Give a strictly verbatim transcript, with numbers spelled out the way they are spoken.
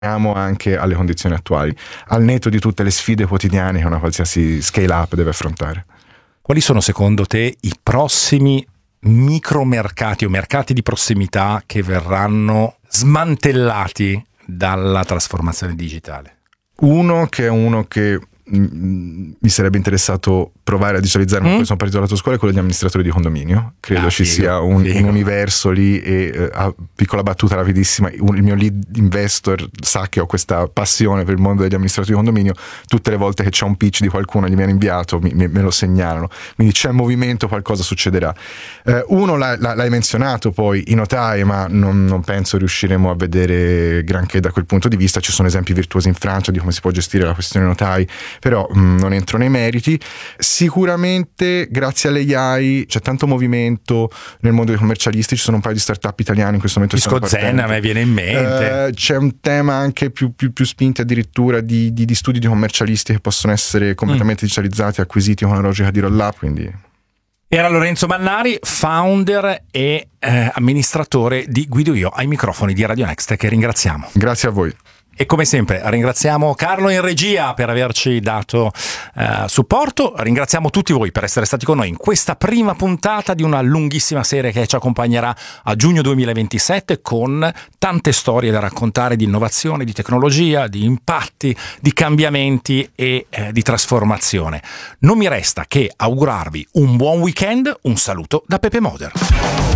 anche alle condizioni attuali, al netto di tutte le sfide quotidiane che una qualsiasi scale up deve affrontare. Quali sono secondo te i prossimi micromercati o mercati di prossimità che verranno smantellati dalla trasformazione digitale? Uno che è uno che mh, mi sarebbe interessato provare a visualizzare, ma mm? poi sono partito dalla tua scuola, è quello di amministratore di condominio. Credo ah, ci figo, sia un, figo. un universo lì e eh, a piccola battuta rapidissima, un, il mio lead investor sa che ho questa passione per il mondo degli amministratori di condominio. Tutte le volte che c'è un pitch di qualcuno gli viene inviato, mi, me, me lo segnalano, quindi c'è movimento, qualcosa succederà. eh, uno l'hai, l'hai menzionato poi, i notai, ma non, non penso riusciremo a vedere granché da quel punto di vista. Ci sono esempi virtuosi in Francia di come si può gestire la questione notai, però mh, non entro nei meriti. Sicuramente grazie all'A I c'è tanto movimento nel mondo dei commercialisti, ci sono un paio di startup italiane in questo momento. Disco Zen a me viene in mente. Eh, c'è un tema anche più, più, più spinti addirittura di, di, di studi di commercialisti che possono essere completamente mm. digitalizzati, acquisiti con una logica di roll up, quindi... Era Lorenzo Mannari, founder e eh, amministratore di Guido Io ai microfoni di Radio Next, che ringraziamo. Grazie a voi. E come sempre ringraziamo Carlo in regia per averci dato eh, supporto, ringraziamo tutti voi per essere stati con noi in questa prima puntata di una lunghissima serie che ci accompagnerà a giugno duemilaventisette, con tante storie da raccontare di innovazione, di tecnologia, di impatti, di cambiamenti e eh, di trasformazione. Non mi resta che augurarvi un buon weekend, un saluto da Pepe Moder.